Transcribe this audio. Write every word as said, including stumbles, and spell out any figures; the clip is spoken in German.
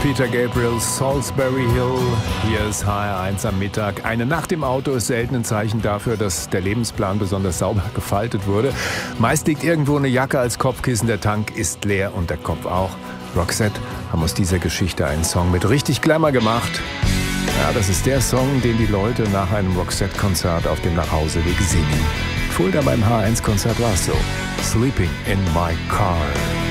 Peter Gabriel, Salisbury Hill. Hier ist H R eins am Mittag. Eine Nacht im Auto ist selten ein Zeichen dafür, dass der Lebensplan besonders sauber gefaltet wurde. Meist liegt irgendwo eine Jacke als Kopfkissen, der Tank ist leer und der Kopf auch. Roxette haben aus dieser Geschichte einen Song mit richtig Glamour gemacht. Ja, das ist der Song, den die Leute nach einem Roxette-Konzert auf dem Nachhauseweg singen. Fulda beim H eins Konzert war es so. Sleeping in my car.